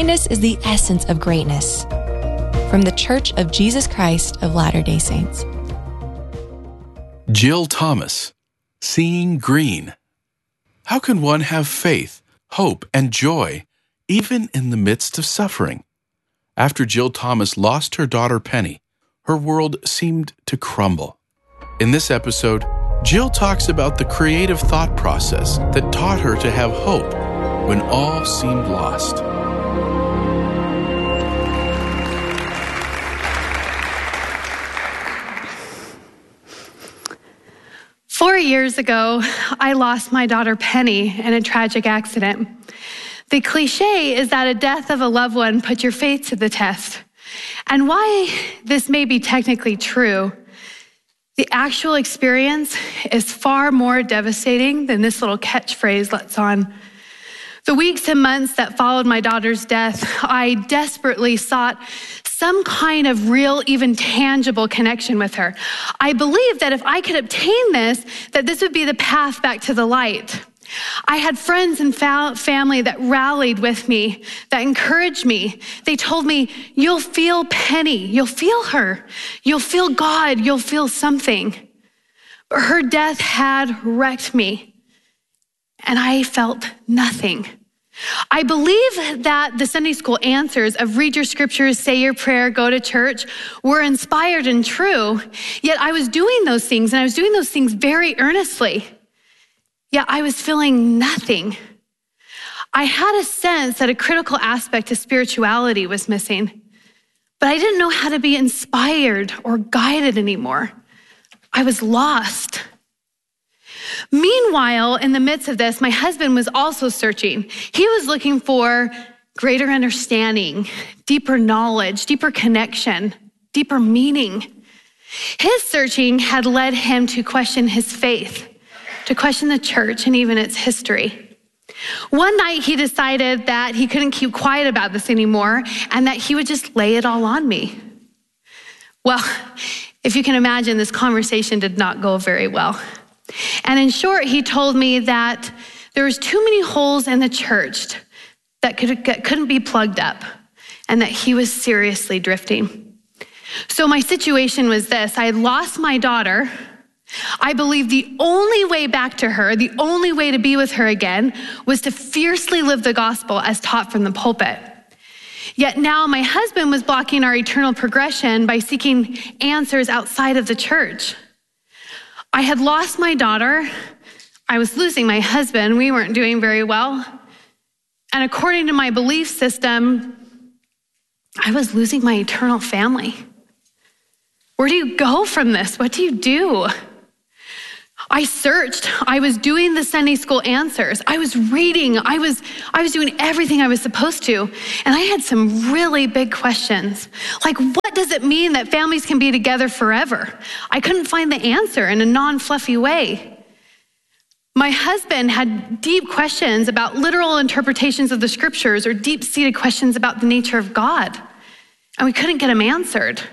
Kindness is the essence of greatness. From the Church of Jesus Christ of Latter-day Saints. Jill Thomas, Seeing Green. How can one have faith, hope, and joy even in the midst of suffering? After Jill Thomas lost her daughter Penny, her world seemed to crumble. In this episode, Jill talks about the creative thought process that taught her to have hope when all seemed lost. Four years ago, I lost my daughter Penny in a tragic accident. The cliche is that a death of a loved one put your faith to the test. And why this may be technically true, the actual experience is far more devastating than this little catchphrase lets on. The weeks and months that followed my daughter's death, I desperately sought some kind of real, even tangible connection with her. I believed that if I could obtain this, that this would be the path back to the light. I had friends and family that rallied with me, that encouraged me. They told me, you'll feel Penny, you'll feel her, you'll feel God, you'll feel something. But her death had wrecked me, and I felt nothing. I believe that the Sunday school answers of read your scriptures, say your prayer, go to church were inspired and true, yet I was doing those things, and I was doing those things very earnestly. Yet I was feeling nothing. I had a sense that a critical aspect to spirituality was missing, but I didn't know how to be inspired or guided anymore. I was lost. Meanwhile, in the midst of this, my husband was also searching. He was looking for greater understanding, deeper knowledge, deeper connection, deeper meaning. His searching had led him to question his faith, to question the church and even its history. One night he decided that he couldn't keep quiet about this anymore and that he would just lay it all on me. Well, if you can imagine, this conversation did not go very well. And in short, he told me that there was too many holes in the church that couldn't be plugged up and that he was seriously drifting. So my situation was this: I had lost my daughter. I believed the only way back to her, the only way to be with her again, was to fiercely live the gospel as taught from the pulpit. Yet now my husband was blocking our eternal progression by seeking answers outside of the church. I had lost my daughter. I was losing my husband. We weren't doing very well. And according to my belief system, I was losing my eternal family. Where do you go from this? What do you do? I searched. I was doing the Sunday school answers. I was reading. I was doing everything I was supposed to. And I had some really big questions. Like, what does it mean that families can be together forever? I couldn't find the answer in a non-fluffy way. My husband had deep questions about literal interpretations of the scriptures or deep-seated questions about the nature of God. And we couldn't get them answered.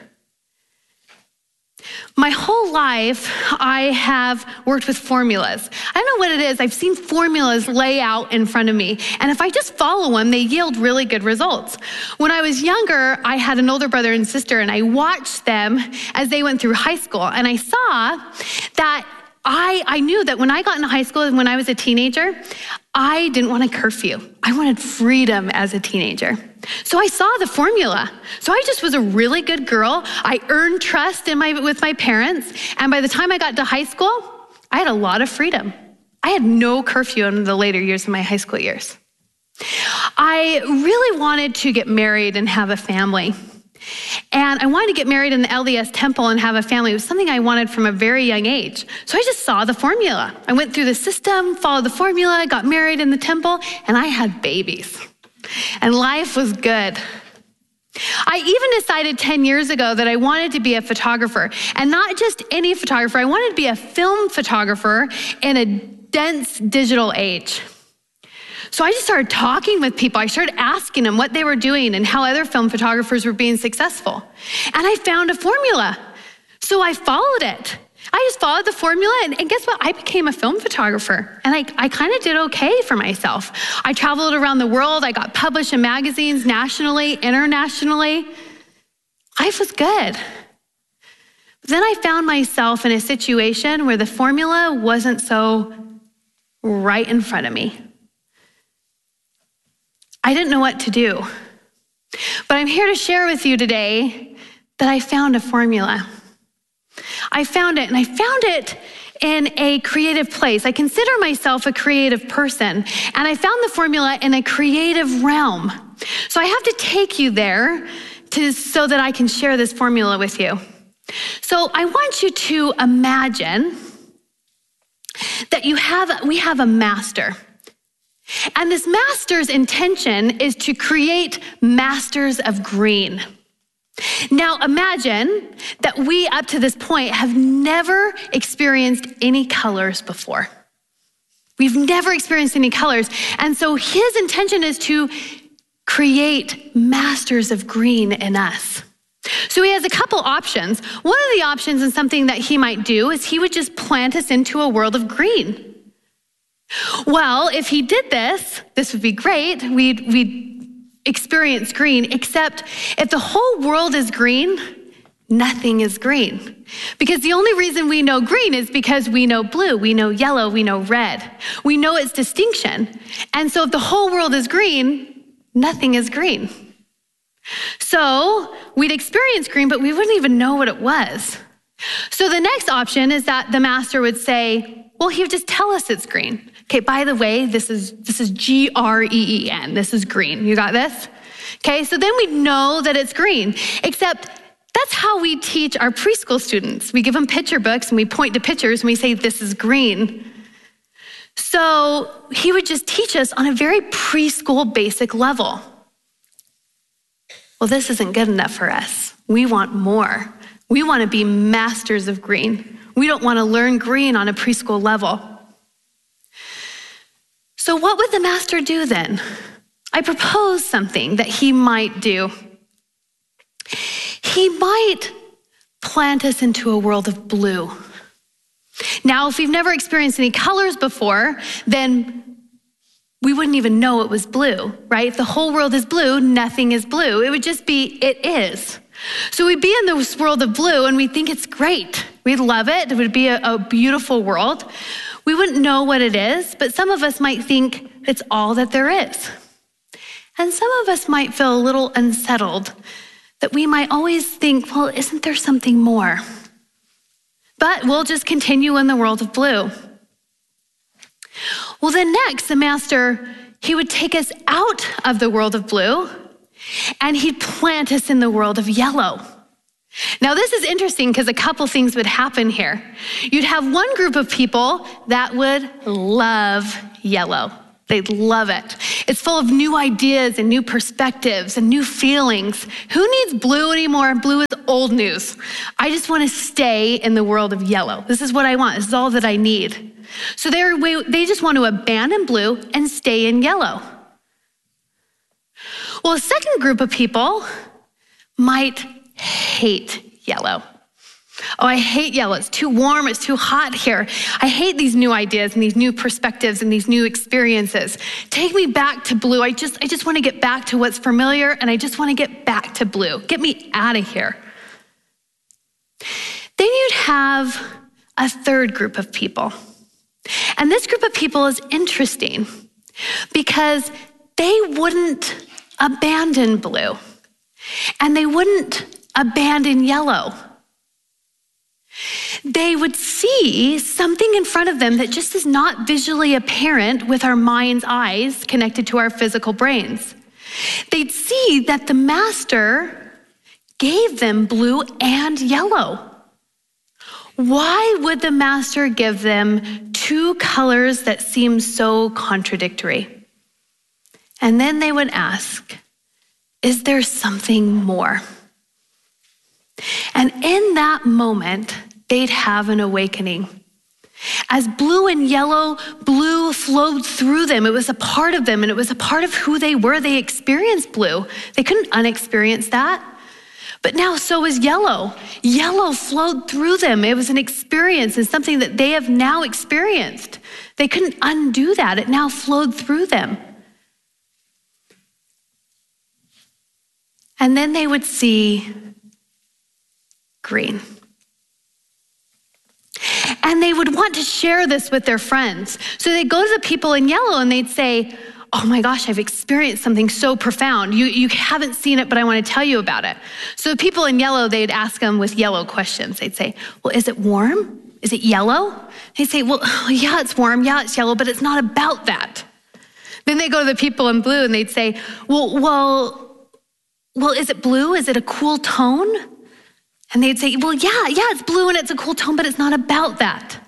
My whole life, I have worked with formulas. I don't know what it is. I've seen formulas lay out in front of me. And if I just follow them, they yield really good results. When I was younger, I had an older brother and sister, and I watched them as they went through high school. And I saw that I knew that when I got into high school and when I was a teenager, I didn't want a curfew. I wanted freedom as a teenager. So I saw the formula. So I just was a really good girl. I earned trust with my parents. And by the time I got to high school, I had a lot of freedom. I had no curfew in the later years of my high school years. I really wanted to get married and have a family. And I wanted to get married in the LDS temple and have a family. It was something I wanted from a very young age. So I just saw the formula. I went through the system, followed the formula, got married in the temple, and I had babies. And life was good. I even decided 10 years ago that I wanted to be a photographer, and not just any photographer. I wanted to be a film photographer in a dense digital age. So I just started talking with people. I started asking them what they were doing and how other film photographers were being successful. And I found a formula. So I followed it. I just followed the formula, and guess what? I became a film photographer, and I kind of did okay for myself. I traveled around the world. I got published in magazines nationally, internationally. Life was good. But then I found myself in a situation where the formula wasn't so right in front of me. I didn't know what to do. But I'm here to share with you today that I found a formula. I found it, and I found it in a creative place. I consider myself a creative person, and I found the formula in a creative realm. So I have to take you there so that I can share this formula with you. So I want you to imagine that we have a master. And this master's intention is to create masters of green. Now imagine that we, up to this point, have never experienced any colors before. We've never experienced any colors. And so his intention is to create masters of green in us. So he has a couple options. One of the options, and something that he might do, is he would just plant us into a world of green. Well, if he did this would be great. We'd experience green, except if the whole world is green, nothing is green. Because the only reason we know green is because we know blue, we know yellow, we know red. We know its distinction. And so if the whole world is green, nothing is green. So we'd experience green, but we wouldn't even know what it was. So the next option is that the master would say, well, he would just tell us it's green. Okay, by the way, this is green. This is green. You got this? Okay, so then we know that it's green, except that's how we teach our preschool students. We give them picture books and we point to pictures and we say, this is green. So he would just teach us on a very preschool basic level. Well, this isn't good enough for us. We want more. We want to be masters of green. We don't want to learn green on a preschool level. So what would the master do then? I propose something that he might do. He might plant us into a world of blue. Now, if we've never experienced any colors before, then we wouldn't even know it was blue, right? If the whole world is blue, nothing is blue. It would just be, it is. So we'd be in this world of blue and we think it's great. We'd love it. It would be a beautiful world. We wouldn't know what it is, but some of us might think it's all that there is. And some of us might feel a little unsettled, that we might always think, well, isn't there something more? But we'll just continue in the world of blue. Well, then next, the master, he would take us out of the world of blue and he'd plant us in the world of yellow. Now, this is interesting because a couple things would happen here. You'd have one group of people that would love yellow. They'd love it. It's full of new ideas and new perspectives and new feelings. Who needs blue anymore? Blue is old news. I just want to stay in the world of yellow. This is what I want. This is all that I need. So they just want to abandon blue and stay in yellow. Well, a second group of people might hate yellow. Oh, I hate yellow. It's too warm. It's too hot here. I hate these new ideas and these new perspectives and these new experiences. Take me back to blue. I just want to get back to what's familiar, and I just want to get back to blue. Get me out of here. Then you'd have a third group of people. And this group of people is interesting because they wouldn't abandon blue and they wouldn't abandon yellow. They would see something in front of them that just is not visually apparent with our mind's eyes connected to our physical brains. They'd see that the master gave them blue and yellow. Why would the master give them two colors that seem so contradictory? And then they would ask, is there something more? And in that moment, they'd have an awakening. As blue and yellow, blue flowed through them. It was a part of them, and it was a part of who they were. They experienced blue. They couldn't unexperience that. But now so is yellow. Yellow flowed through them. It was an experience and something that they have now experienced. They couldn't undo that. It now flowed through them. And then they would see green. And they would want to share this with their friends. So they'd go to the people in yellow and they'd say, oh my gosh, I've experienced something so profound. You haven't seen it, but I want to tell you about it. So the people in yellow, they'd ask them with yellow questions. They'd say, well, is it warm? Is it yellow? They'd say, well, yeah, it's warm. Yeah, it's yellow, but it's not about that. Then they go to the people in blue and they'd say, well, is it blue? Is it a cool tone? And they'd say, well, yeah, it's blue and it's a cool tone, but it's not about that.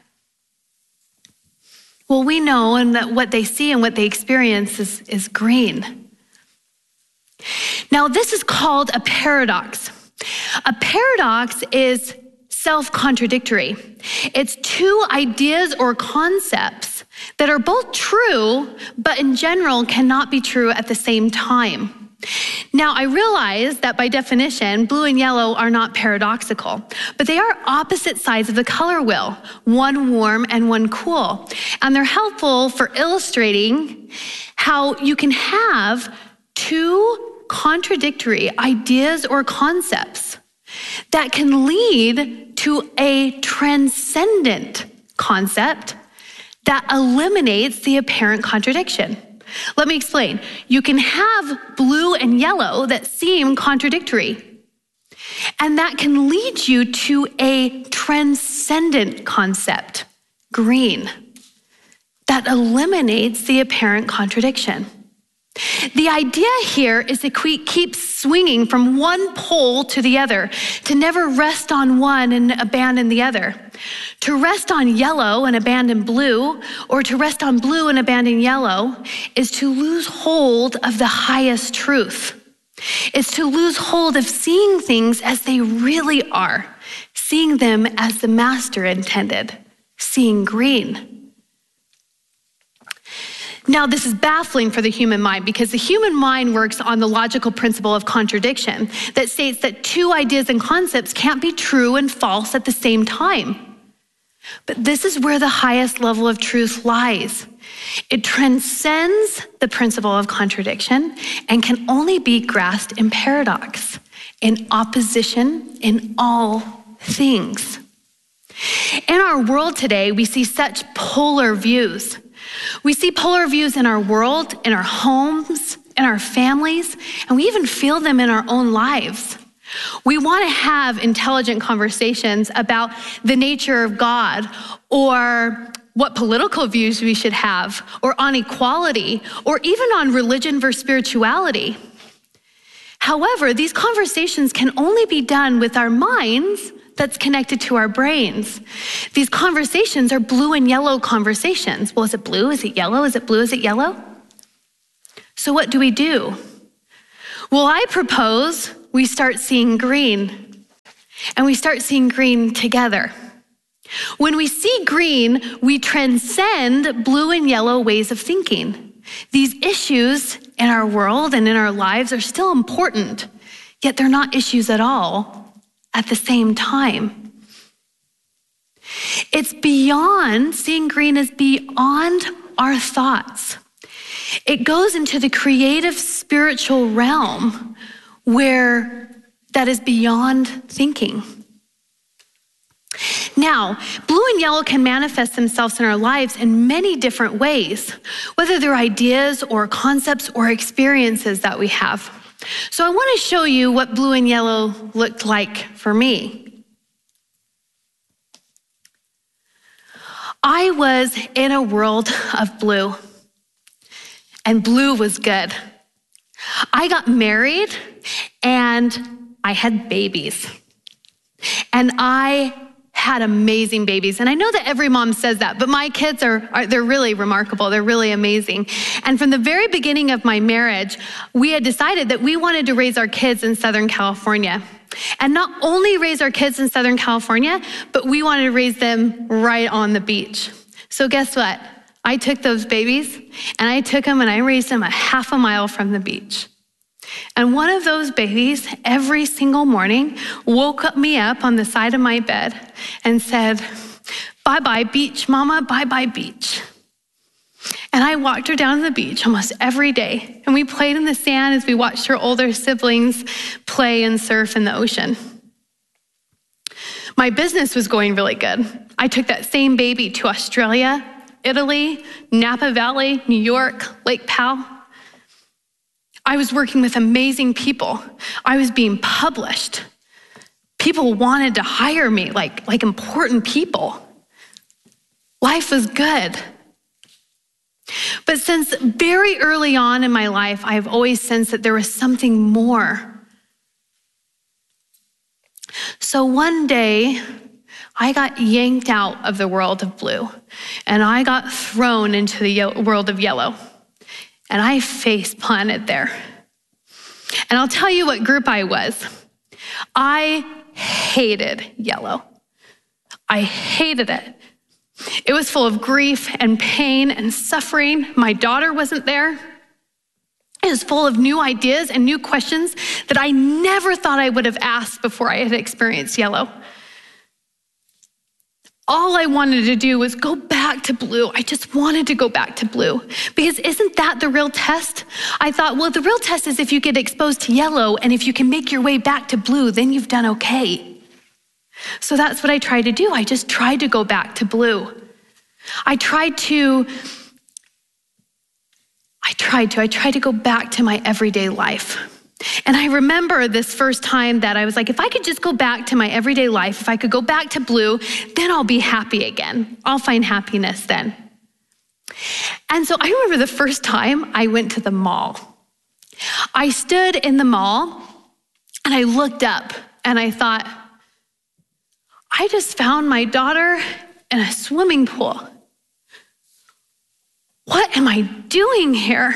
Well, we know and that what they see and what they experience is green. Now, this is called a paradox. A paradox is self-contradictory. It's two ideas or concepts that are both true, but in general cannot be true at the same time. Now, I realize that by definition, blue and yellow are not paradoxical, but they are opposite sides of the color wheel, one warm and one cool. And they're helpful for illustrating how you can have two contradictory ideas or concepts that can lead to a transcendent concept that eliminates the apparent contradiction. Let me explain. You can have blue and yellow that seem contradictory, and that can lead you to a transcendent concept, green, that eliminates the apparent contradiction. The idea here is to keep swinging from one pole to the other, to never rest on one and abandon the other. To rest on yellow and abandon blue, or to rest on blue and abandon yellow, is to lose hold of the highest truth. It's to lose hold of seeing things as they really are, seeing them as the Master intended, seeing green. Now, this is baffling for the human mind because the human mind works on the logical principle of contradiction that states that two ideas and concepts can't be true and false at the same time. But this is where the highest level of truth lies. It transcends the principle of contradiction and can only be grasped in paradox, in opposition in all things. In our world today, we see such polar views. We see polar views in our world, in our homes, in our families, and we even feel them in our own lives. We want to have intelligent conversations about the nature of God, or what political views we should have, or on equality, or even on religion versus spirituality. However, these conversations can only be done with our minds that's connected to our brains. These conversations are blue and yellow conversations. Well, is it blue? Is it yellow? Is it blue? Is it yellow? So what do? Well, I propose we start seeing green, and we start seeing green together. When we see green, we transcend blue and yellow ways of thinking. These issues in our world and in our lives are still important, yet they're not issues at all at the same time. It's beyond, seeing green is beyond our thoughts. It goes into the creative spiritual realm where that is beyond thinking. Now, blue and yellow can manifest themselves in our lives in many different ways, whether they're ideas or concepts or experiences that we have. So I want to show you what blue and yellow looked like for me. I was in a world of blue, and blue was good. I got married, and I had babies, and I had amazing babies. And I know that every mom says that, but my kids they're really remarkable. They're really amazing. And from the very beginning of my marriage, we had decided that we wanted to raise our kids in Southern California. And not only raise our kids in Southern California, but we wanted to raise them right on the beach. So guess what? I took those babies and I took them and I raised them a half a mile from the beach. And one of those babies every single morning woke me up on the side of my bed and said, "Bye-bye beach, Mama, bye-bye beach." And I walked her down to the beach almost every day. And we played in the sand as we watched her older siblings play and surf in the ocean. My business was going really good. I took that same baby to Australia, Italy, Napa Valley, New York, Lake Powell. I was working with amazing people. I was being published. People wanted to hire me, like important people. Life was good. But since very early on in my life, I've always sensed that there was something more. So one day, I got yanked out of the world of blue, and I got thrown into the world of yellow, and I face planted there. And I'll tell you what group I was. I hated yellow. I hated it. It was full of grief and pain and suffering. My daughter wasn't there. It was full of new ideas and new questions that I never thought I would have asked before I had experienced yellow. All I wanted to do was go back to blue. I just wanted to go back to blue, because isn't that the real test? I thought, well, the real test is if you get exposed to yellow, and if you can make your way back to blue, then you've done okay. So that's what I tried to do. I just tried to go back to blue. I tried to go back to my everyday life. And I remember this first time that I was like, if I could just go back to my everyday life, if I could go back to blue, then I'll be happy again. I'll find happiness then. And so I remember the first time I went to the mall. I stood in the mall and I looked up and I thought, I just found my daughter in a swimming pool. What am I doing here?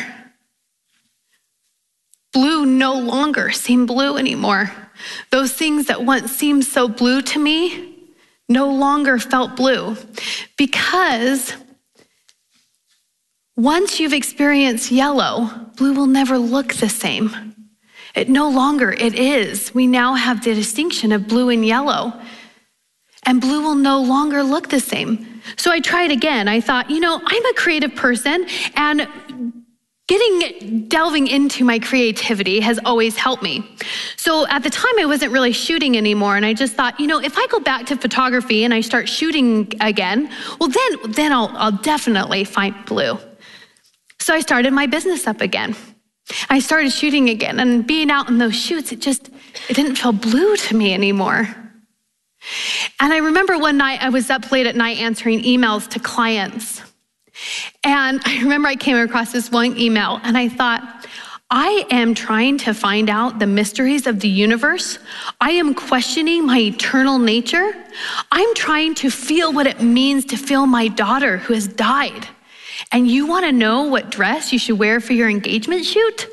Blue no longer seemed blue anymore. Those things that once seemed so blue to me no longer felt blue, because once you've experienced yellow, blue will never look the same. It is. We now have the distinction of blue and yellow, and blue will no longer look the same. So I tried again. I thought, I'm a creative person, and delving into my creativity has always helped me. So at the time, I wasn't really shooting anymore, and I just thought, if I go back to photography and I start shooting again, well, then I'll definitely find blue. So I started my business up again. I started shooting again, and being out in those shoots, it didn't feel blue to me anymore. And I remember one night I was up late at night answering emails to clients. And I remember I came across this one email and I thought, I am trying to find out the mysteries of the universe. I am questioning my eternal nature. I'm trying to feel what it means to feel my daughter who has died. And you want to know what dress you should wear for your engagement shoot?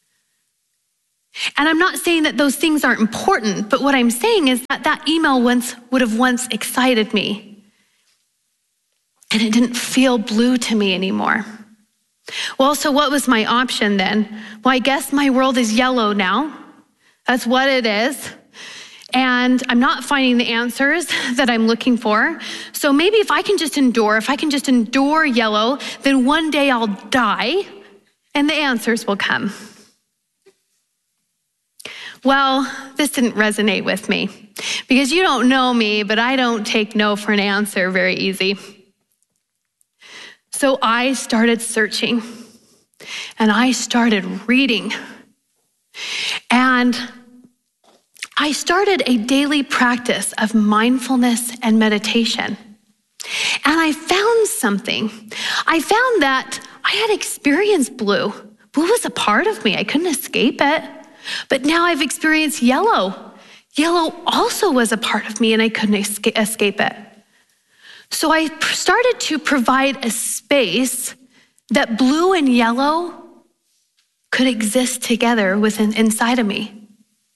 And I'm not saying that those things aren't important, but what I'm saying is that email would have once excited me. And it didn't feel blue to me anymore. Well, so what was my option then? Well, I guess my world is yellow now. That's what it is. And I'm not finding the answers that I'm looking for. So maybe if I can just endure yellow, then one day I'll die and the answers will come. Well, this didn't resonate with me, because you don't know me, but I don't take no for an answer very easy. So I started searching, and I started reading, and I started a daily practice of mindfulness and meditation. And I found something. I found that I had experienced blue. Blue was a part of me. I couldn't escape it. But now I've experienced yellow. Yellow also was a part of me, and I couldn't escape it. So I started to provide a space that blue and yellow could exist together inside of me.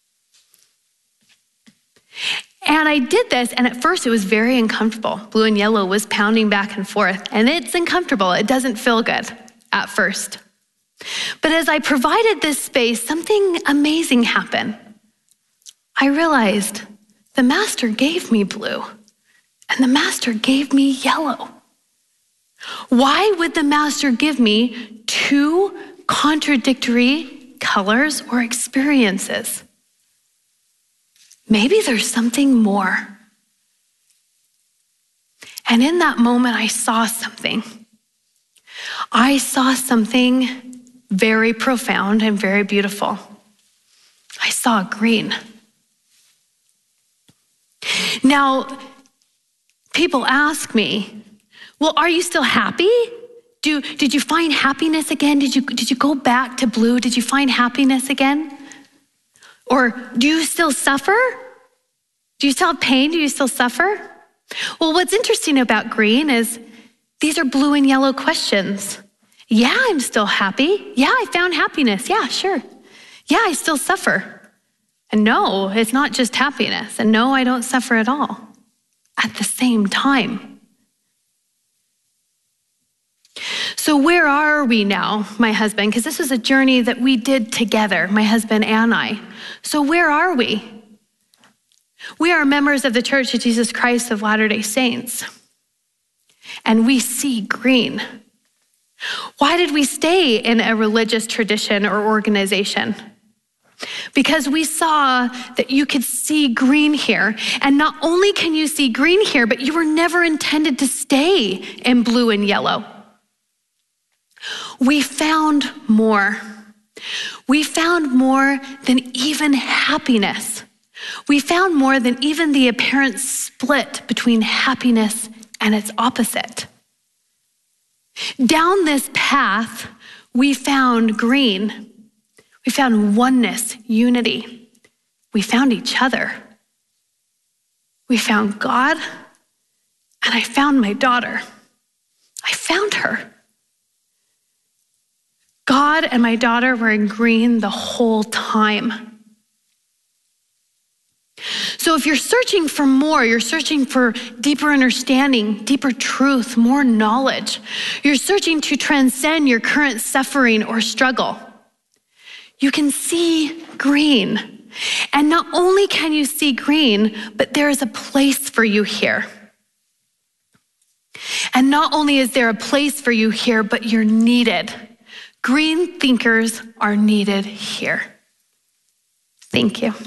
And I did this, and at first it was very uncomfortable. Blue and yellow was pounding back and forth, and it's uncomfortable. It doesn't feel good at first. But as I provided this space, something amazing happened. I realized the master gave me blue and the master gave me yellow. Why would the master give me two contradictory colors or experiences? Maybe there's something more. And in that moment, I saw something. I saw something very profound and very beautiful. I saw green. Now, people ask me, well, are you still happy? Did you find happiness again? Did you go back to blue? Did you find happiness again? Or do you still suffer? Do you still have pain? Do you still suffer? Well, what's interesting about green is these are blue and yellow questions. Yeah, I'm still happy. Yeah, I found happiness. Yeah, sure. Yeah, I still suffer. And no, it's not just happiness. And no, I don't suffer at all at the same time. So where are we now, my husband? Because this was a journey that we did together, my husband and I. So where are we? We are members of the Church of Jesus Christ of Latter-day Saints. And we see green. Why did we stay in a religious tradition or organization? Because we saw that you could see green here. And not only can you see green here, but you were never intended to stay in blue and yellow. We found more. We found more than even happiness. We found more than even the apparent split between happiness and its opposite. Down this path, we found green. We found oneness, unity. We found each other. We found God, and I found my daughter. I found her. God and my daughter were in green the whole time. So if you're searching for more, you're searching for deeper understanding, deeper truth, more knowledge, you're searching to transcend your current suffering or struggle, you can see green. And not only can you see green, but there is a place for you here. And not only is there a place for you here, but you're needed. Green thinkers are needed here. Thank you.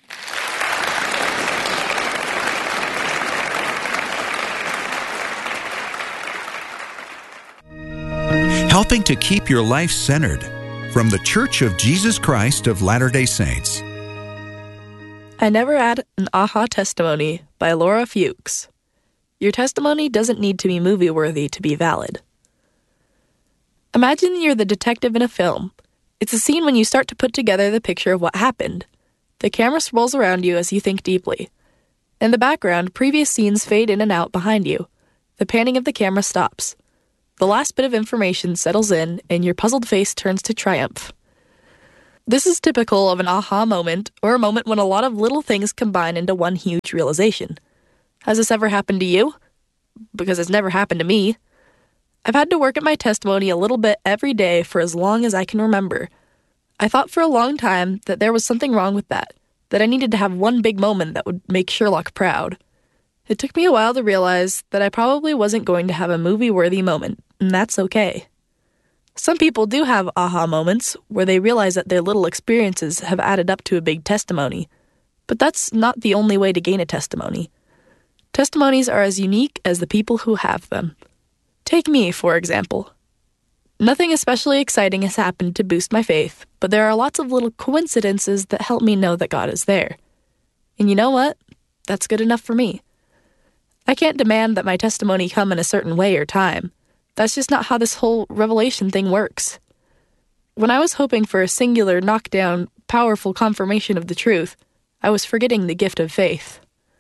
Helping to keep your life centered. From the Church of Jesus Christ of Latter-day Saints. I Never Had an Aha Testimony by Laura Fuchs. Your testimony doesn't need to be movie-worthy to be valid. Imagine you're the detective in a film. It's a scene when you start to put together the picture of what happened. The camera swirls around you as you think deeply. In the background, previous scenes fade in and out behind you. The panning of the camera stops. The last bit of information settles in, and your puzzled face turns to triumph. This is typical of an aha moment, or a moment when a lot of little things combine into one huge realization. Has this ever happened to you? Because it's never happened to me. I've had to work at my testimony a little bit every day for as long as I can remember. I thought for a long time that there was something wrong with that I needed to have one big moment that would make Sherlock proud. It took me a while to realize that I probably wasn't going to have a movie-worthy moment, and that's okay. Some people do have aha moments where they realize that their little experiences have added up to a big testimony, but that's not the only way to gain a testimony. Testimonies are as unique as the people who have them. Take me, for example. Nothing especially exciting has happened to boost my faith, but there are lots of little coincidences that help me know that God is there. And you know what? That's good enough for me. I can't demand that my testimony come in a certain way or time. That's just not how this whole revelation thing works. When I was hoping for a singular, knockdown, powerful confirmation of the truth, I was forgetting the gift of faith.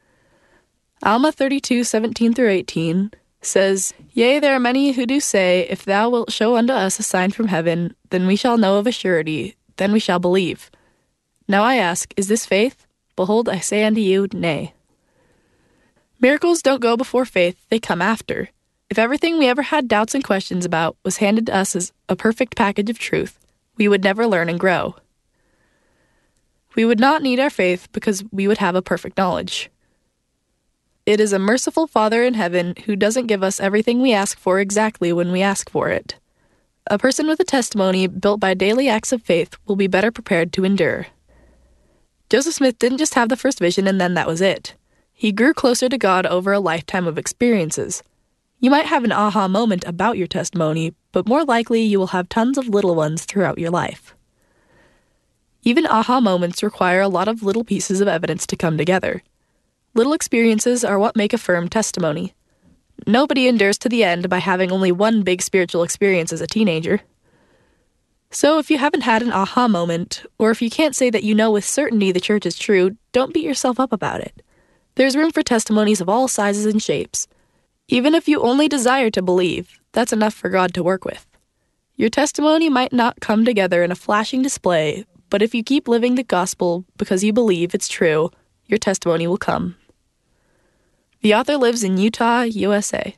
Alma 32:17-18 says, "Yea, there are many who do say, If thou wilt show unto us a sign from heaven, then we shall know of a surety, then we shall believe. Now I ask, is this faith? Behold, I say unto you, Nay." Miracles don't go before faith, they come after. If everything we ever had doubts and questions about was handed to us as a perfect package of truth, we would never learn and grow. We would not need our faith because we would have a perfect knowledge. It is a merciful Father in heaven who doesn't give us everything we ask for exactly when we ask for it. A person with a testimony built by daily acts of faith will be better prepared to endure. Joseph Smith didn't just have the first vision and then that was it. He grew closer to God over a lifetime of experiences. You might have an aha moment about your testimony, but more likely you will have tons of little ones throughout your life. Even aha moments require a lot of little pieces of evidence to come together. Little experiences are what make a firm testimony. Nobody endures to the end by having only one big spiritual experience as a teenager. So if you haven't had an aha moment, or if you can't say that you know with certainty the church is true, don't beat yourself up about it. There's room for testimonies of all sizes and shapes. Even if you only desire to believe, that's enough for God to work with. Your testimony might not come together in a flashing display, but if you keep living the gospel because you believe it's true, your testimony will come. The author lives in Utah, USA.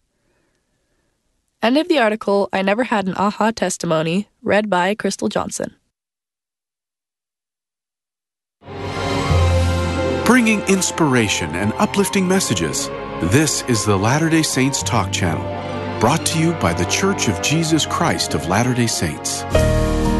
End of the article, I Never Had an Aha Testimony, read by Crystal Johnson. Bringing inspiration and uplifting messages, this is the Latter-day Saints Talk Channel, brought to you by The Church of Jesus Christ of Latter-day Saints.